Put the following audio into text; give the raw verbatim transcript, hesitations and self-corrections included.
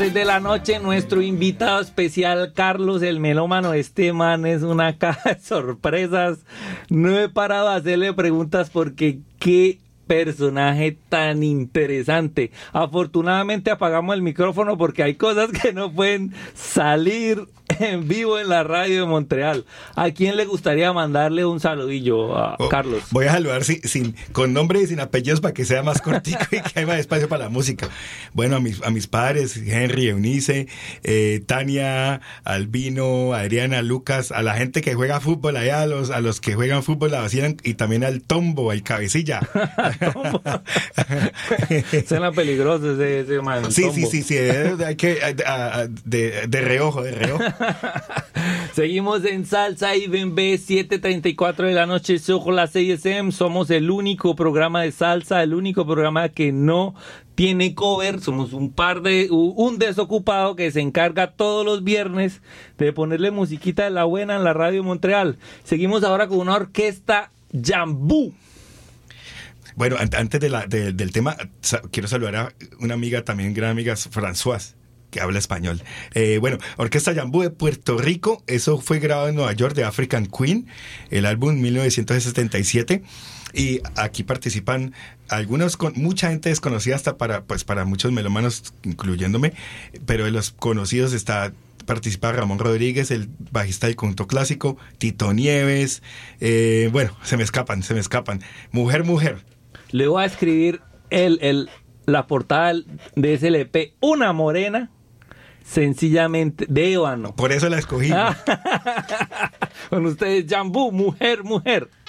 De la noche, nuestro invitado especial, Carlos el Melómano. Este man es una caja de sorpresas. No he parado de hacerle preguntas porque qué personaje tan interesante. Afortunadamente apagamos el micrófono porque hay cosas que no pueden salir en vivo en la radio de Montreal. ¿A quién le gustaría mandarle un saludillo a oh, Carlos? Voy a saludar sin, sin, con nombre y sin apellidos para que sea más cortico y que haya más espacio para la música. Bueno, a mis, a mis padres, Henry, Eunice, eh, Tania, Albino, Adriana, Lucas, a la gente que juega fútbol allá, a los, a los que juegan fútbol la vacilan, y también al Tombo, al Cabecilla. Suena peligroso ese, ese man. Sí, sí, sí, sí, hay que de, de, de reojo, de reojo. Seguimos en Salsa I B B, siete treinta y cuatro de la noche sur la C S M. Somos el único programa de salsa, el único programa que no tiene cover. Somos un par de un desocupado que se encarga todos los viernes de ponerle musiquita de la buena en la radio Montreal. Seguimos ahora con una orquesta Jambú. Bueno, antes de la, de, del tema, quiero saludar a una amiga, también gran amiga, Françoise, que habla español. Eh, bueno, Orquesta Jambú de Puerto Rico, eso fue grabado en Nueva York, de African Queen, el álbum mil novecientos setenta y siete, y aquí participan algunos, con mucha gente desconocida hasta para, pues, para muchos melómanos, incluyéndome, pero de los conocidos está... participa Ramón Rodríguez, el bajista del conjunto clásico, Tito Nieves, eh, bueno, se me escapan, se me escapan. Mujer, mujer. Le voy a escribir el, el, la portada de ese L P, una morena, sencillamente de ébano. Por eso la escogí. Con ustedes, Jambú, mujer, mujer.